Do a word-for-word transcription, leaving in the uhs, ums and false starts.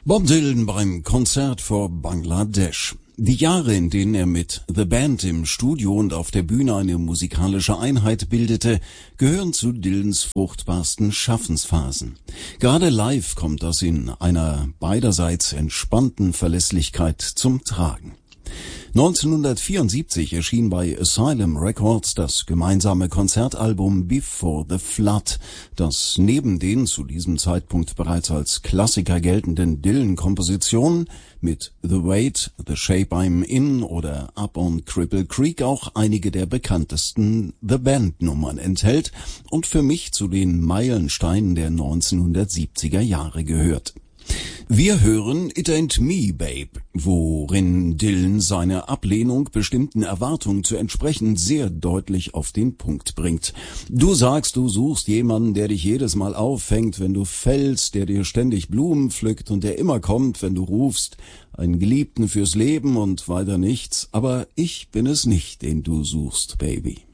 Bob Dylan beim Konzert vor Bangladesch. Die Jahre, in denen er mit The Band im Studio und auf der Bühne eine musikalische Einheit bildete, gehören zu Dylans fruchtbarsten Schaffensphasen. Gerade live kommt das in einer beiderseits entspannten Verlässlichkeit zum Tragen. neunzehnhundertvierundsiebzig erschien bei Asylum Records das gemeinsame Konzertalbum Before the Flood, das neben den zu diesem Zeitpunkt bereits als Klassiker geltenden Dylan-Kompositionen mit The Weight, The Shape I'm In oder Up on Cripple Creek auch einige der bekanntesten The Band-Nummern enthält und für mich zu den Meilensteinen der neunzehnhundertsiebziger Jahre gehört. Wir hören It Ain't Me, Babe, worin Dylan seine Ablehnung bestimmten Erwartungen zu entsprechen sehr deutlich auf den Punkt bringt. Du sagst, du suchst jemanden, der dich jedes Mal auffängt, wenn du fällst, der dir ständig Blumen pflückt und der immer kommt, wenn du rufst, einen Geliebten fürs Leben und weiter nichts, aber ich bin es nicht, den du suchst, Baby.